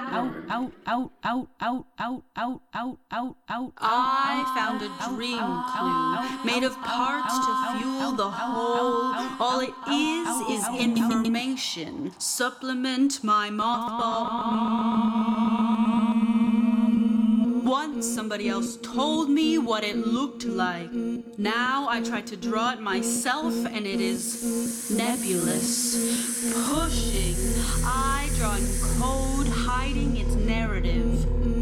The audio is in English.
I found a dream clue made of parts to fuel the whole. All it is information. Supplement my mothball. Once somebody else told me what it looked like. Now I try to draw it myself and it is nebulous. Pushing. I draw in code hiding its narrative.